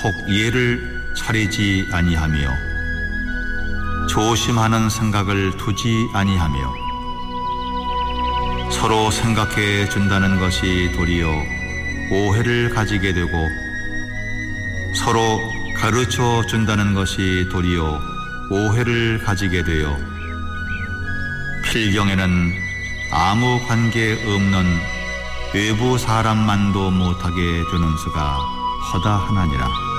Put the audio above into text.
혹 예를 차리지 아니하며 조심하는 생각을 두지 아니하며 서로 생각해 준다는 것이 도리어 오해를 가지게 되고 서로 가르쳐 준다는 것이 도리어 오해를 가지게 되어 필경에는 아무 관계 없는 외부 사람만도 못하게 되는 수가 허다하나니라.